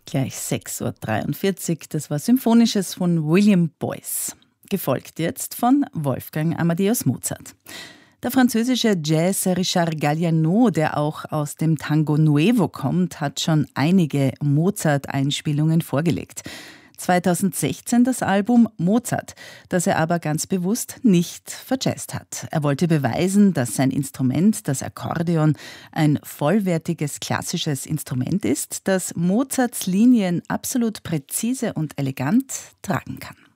Gleich 6:43 Uhr, das war Symphonisches von William Boyce. Gefolgt jetzt von Wolfgang Amadeus Mozart. Der französische Jazzer Richard Galliano, der auch aus dem Tango Nuevo kommt, hat schon einige Mozart-Einspielungen vorgelegt. 2016 das Album Mozart, das er aber ganz bewusst nicht verjazzt hat. Er wollte beweisen, dass sein Instrument, das Akkordeon, ein vollwertiges klassisches Instrument ist, das Mozarts Linien absolut präzise und elegant tragen kann.